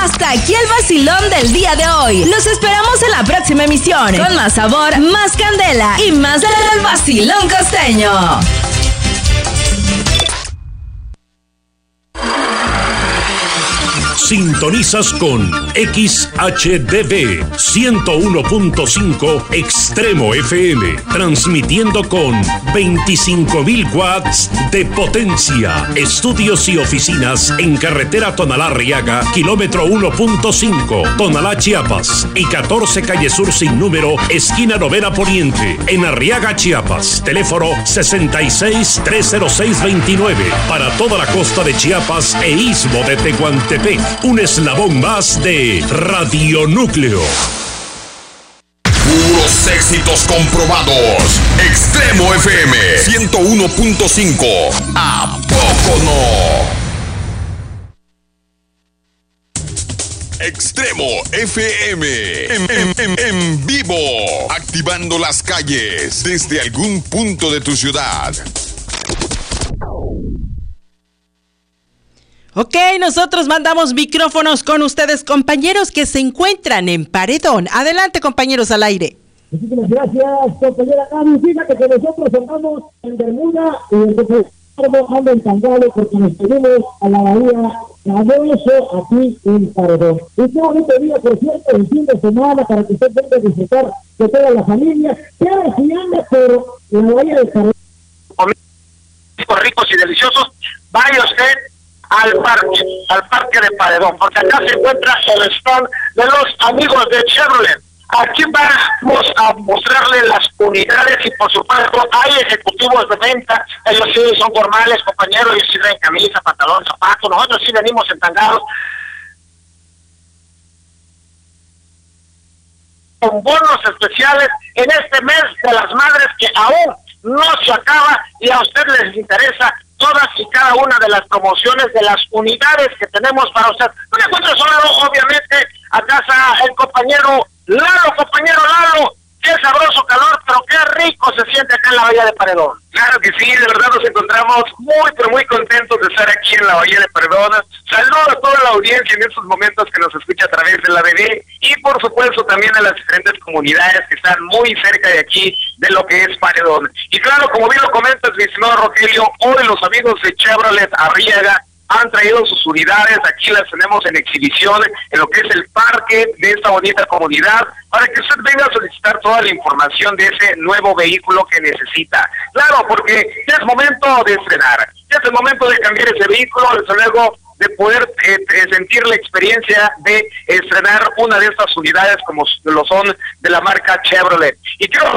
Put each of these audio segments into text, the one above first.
Hasta aquí el vacilón del día de hoy. Los esperamos en la próxima emisión con más sabor, más candela y más del vacilón costeño. Sintonizas con XHDB 101.5 Extremo FM, transmitiendo con 25.000 watts de potencia. Estudios y oficinas en carretera Tonalá-Arriaga, kilómetro 1.5, Tonalá, Chiapas, y 14 calle Sur sin número, esquina Novena Poniente, en Arriaga, Chiapas. Teléfono 66-306-29, para toda la costa de Chiapas e istmo de Tehuantepec. Un eslabón más de Radio Núcleo. Puros éxitos comprobados. Extremo FM 101.5. ¿A poco no? Extremo FM en vivo, activando las calles desde algún punto de tu ciudad. Ok, nosotros mandamos micrófonos con ustedes, compañeros que se encuentran en Paredón. Adelante, compañeros, al aire. Muchísimas gracias, compañera Gaby. Fíjate que nosotros andamos en Bermuda y el ando en Tangale porque nos pedimos a la bahía Camoso aquí en Paredón. Y qué bonito día, por cierto, el fin de semana para que usted venga a disfrutar de toda la familia. Claro, si anda por la bahía de Paredón. Ricos y deliciosos, vaya usted al parque de Paredón, porque acá se encuentra el stand de los amigos de Chevrolet. Aquí vamos a mostrarle las unidades y por supuesto hay ejecutivos de venta. Ellos sí son formales, compañeros, ellos sí traen camisa, pantalón, zapatos. Nosotros sí venimos entangados con bonos especiales en este mes de las madres que aún no se acaba y a usted les interesa todas y cada una de las promociones de las unidades que tenemos para usted. No me encuentro solo, obviamente, acá está el compañero Lalo. Compañero Lalo, qué sabroso calor, pero qué rico se siente acá en la Bahía de Paredón. Claro que sí, de verdad nos encontramos muy, pero muy contentos de estar aquí en la Bahía de Paredón. Saludo a toda la audiencia en estos momentos que nos escucha a través de la BD y por supuesto también a las diferentes comunidades que están muy cerca de aquí, de lo que es Paredón. Y claro, como bien lo comentas, mi estimado Rogelio, hoy los amigos de Chevrolet Arriaga han traído sus unidades, aquí las tenemos en exhibición en lo que es el parque de esta bonita comunidad, para que usted venga a solicitar toda la información de ese nuevo vehículo que necesita. Claro, porque ya es momento de estrenar, ya es el momento de cambiar ese vehículo, desde luego de poder sentir la experiencia de estrenar una de estas unidades como lo son de la marca Chevrolet. Y quiero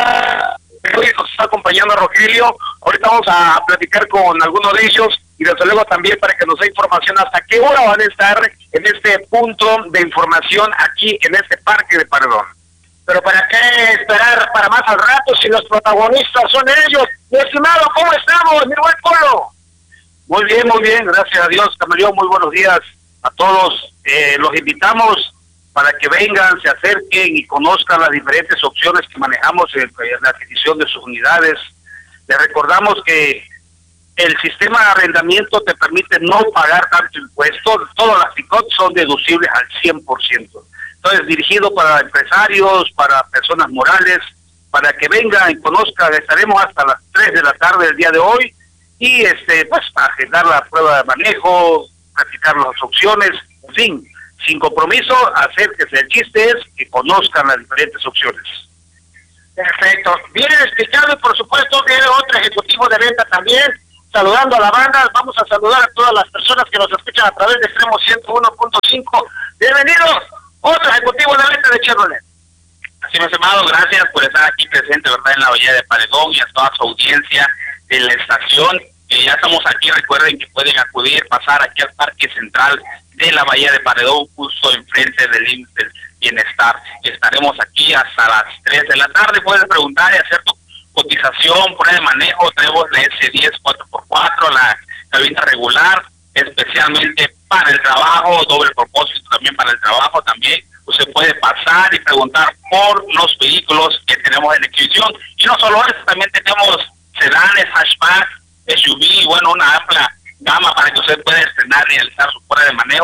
hoy nos está acompañando Rogelio, ahorita vamos a platicar con alguno de ellos y desde luego también para que nos dé información hasta qué hora van a estar en este punto de información aquí en este parque de Paredón. Pero ¿para qué esperar para más al rato si los protagonistas son ellos? Mi estimado, ¿cómo estamos, mi buen Polo? Muy bien, gracias a Dios, Camaleón, muy buenos días a todos. Los invitamos para que vengan, se acerquen y conozcan las diferentes opciones que manejamos en la adquisición de sus unidades. Les recordamos que el sistema de arrendamiento te permite no pagar tanto impuesto, todas las pick-up son deducibles al 100%. Entonces, dirigido para empresarios, para personas morales, para que vengan y conozcan. Estaremos hasta las 3 de la tarde del día de hoy y pues agendar la prueba de manejo, practicar las opciones, en fin, sin compromiso, acérquese. El chiste es que conozcan las diferentes opciones. Perfecto, bien explicado y por supuesto viene otro ejecutivo de venta también, saludando a la banda. Vamos a saludar a todas las personas que nos escuchan a través de Extremo 101.5. Bienvenidos, otro ejecutivo de venta de Chevrolet. Así me estimado, gracias por estar aquí presente, ¿verdad?, en la Bahía de Paredón y a toda su audiencia de la estación. Ya estamos aquí, recuerden que pueden acudir, pasar aquí al Parque Central de la Bahía de Paredón, justo enfrente del IMSS del Bienestar. Estaremos aquí hasta las 3 de la tarde, puedes preguntar y hacer tu cotización, prueba de manejo. Tenemos la S10 4x4, la cabina regular, especialmente para el trabajo, doble propósito también para el trabajo. También usted puede pasar y preguntar por los vehículos que tenemos en exhibición. Y no solo eso, también tenemos sedanes, hatchback, SUV, bueno, una amplia gama para que usted pueda estrenar y realizar su prueba de manejo.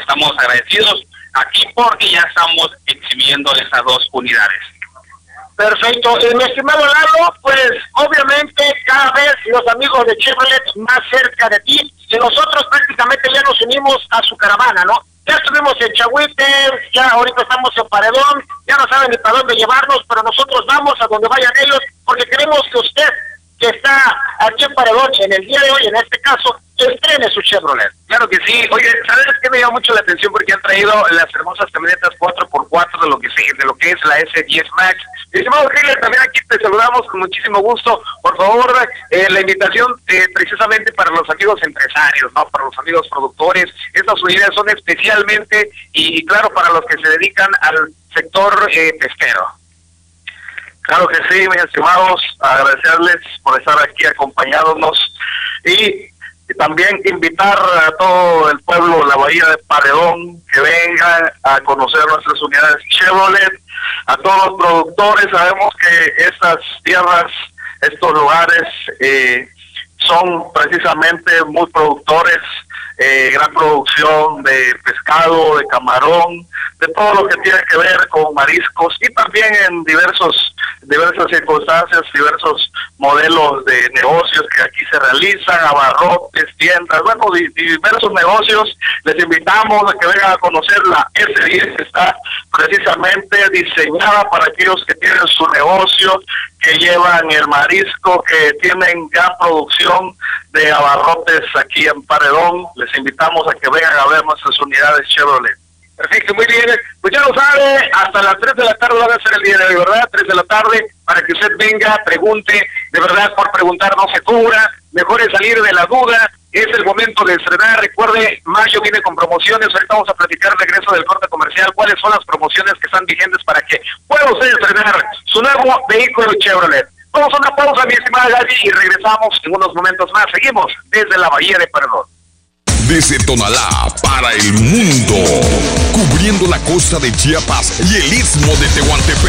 estamos agradecidos aquí porque ya estamos exhibiendo esas 2 unidades. Perfecto, mi estimado Lalo, pues obviamente cada vez los amigos de Chevrolet más cerca de ti, y nosotros prácticamente ya nos unimos a su caravana, ¿no? Ya estuvimos en Chahuites, ya ahorita estamos en Paredón, ya no saben ni para dónde llevarnos, pero nosotros vamos a donde vayan ellos, porque queremos que usted, que está aquí en Paredón, en el día de hoy, en este caso, estrene su Chevrolet. Claro que sí. Oye, ¿sabes qué me llama mucho la atención? Porque han traído las hermosas camionetas 4x4 de lo que es la S10 Max. Estimado Hegler, también aquí te saludamos con muchísimo gusto. Por favor, la invitación precisamente para los amigos empresarios, ¿no? Para los amigos productores. Estas unidades son especialmente, y claro, para los que se dedican al sector pesquero. Claro que sí, mis estimados, agradecerles por estar aquí acompañándonos y también invitar a todo el pueblo de la Bahía de Paredón que vengan a conocer nuestras unidades Chevrolet, a todos los productores. Sabemos que estas tierras, estos lugares son precisamente muy productores, gran producción de pescado, de camarón, de todo lo que tiene que ver con mariscos, y también en diversas circunstancias, diversos modelos de negocios que aquí se realizan, abarrotes, tiendas, bueno, diversos negocios. Les invitamos a que vengan a conocer la S10, que está precisamente diseñada para aquellos que tienen su negocio, que llevan el marisco, que tienen gran producción de abarrotes aquí en Paredón. Les invitamos a que vengan a ver nuestras unidades Chevrolet. Perfecto, muy bien. Pues ya lo sabe, hasta las 3 de la tarde van a ser el día de hoy, ¿verdad? 3 de la tarde, para que usted venga, pregunte. De verdad, por preguntar no se cobra. Mejor es salir de la duda. Es el momento de estrenar. Recuerde, mayo viene con promociones. Ahorita vamos a platicar el regreso del corte comercial. ¿Cuáles son las promociones que están vigentes para que pueda usted estrenar su nuevo vehículo Chevrolet? Vamos a una pausa, mi estimada Gaby, y regresamos en unos momentos más. Seguimos desde la Bahía de Paredón. Desde Tonalá para el mundo, cubriendo la costa de Chiapas y el istmo de Tehuantepec.